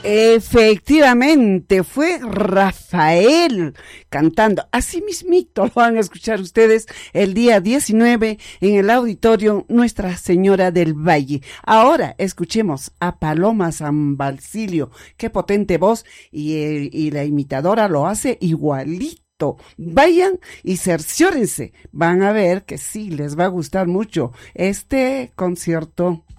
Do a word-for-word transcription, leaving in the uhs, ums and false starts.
Efectivamente, fue Rafael cantando. Así mismito lo van a escuchar ustedes el día diecinueve en el auditorio Nuestra Señora del Valle. Ahora escuchemos a Paloma San Basilio. Qué potente voz, y, eh, y la imitadora lo hace igualito. Vayan y cerciórense. Van a ver que sí, les va a gustar mucho este concierto.